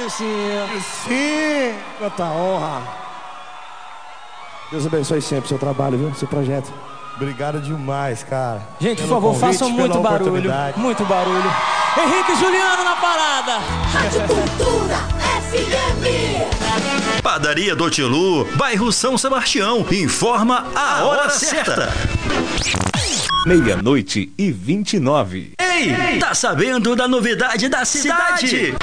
Sim. Quanta honra. Deus abençoe sempre o seu trabalho, viu? Seu projeto. Obrigado demais, cara. Gente, por favor, façam muito barulho. Muito barulho. Henrique e Juliano na parada. Rádio Cultura FM. Padaria do Tilu, bairro São Sebastião. Informa a hora certa. 00:29. Ei, tá sabendo da novidade da cidade?